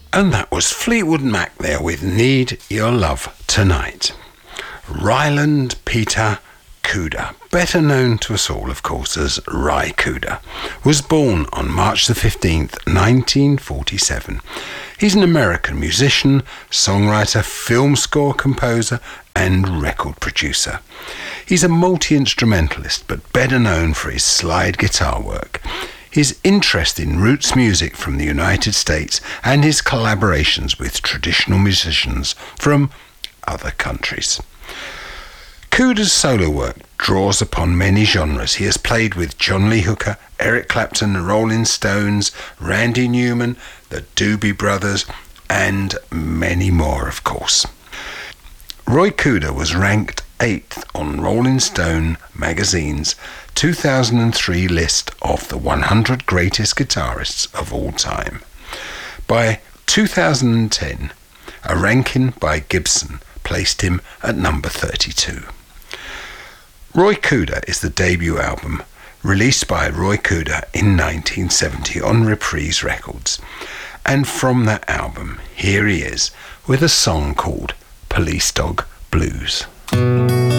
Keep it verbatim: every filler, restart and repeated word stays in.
And that was Fleetwood Mac there with Need Your Love Tonight. Ryland Peter Kuder, better known to us all, of course, as Ry Cooder, was born on March the fifteenth, nineteen forty-seven. He's an American musician, songwriter, film score composer, and record producer. He's a multi-instrumentalist, but better known for his slide guitar work, his interest in roots music from the United States, and his collaborations with traditional musicians from other countries. Cooder's solo work draws upon many genres. He has played with John Lee Hooker, Eric Clapton, the Rolling Stones, Randy Newman, the Doobie Brothers, and many more, of course. Ry Cooder was ranked eighth on Rolling Stone magazine's two thousand three list of the one hundred greatest guitarists of all time. By two thousand ten, a ranking by Gibson placed him at number thirty-two. Ry Cooder is the debut album released by Ry Cooder in nineteen seventy on Reprise Records. And from that album, here he is with a song called Police Dog Blues.